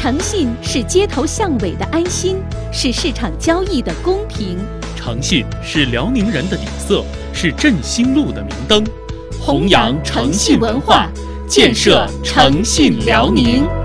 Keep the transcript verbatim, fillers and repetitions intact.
诚信是街头巷尾的安心，是市场交易的公平。 诚信是辽宁人的底色，是振兴路的明灯。弘扬诚信文化，建设诚信辽宁。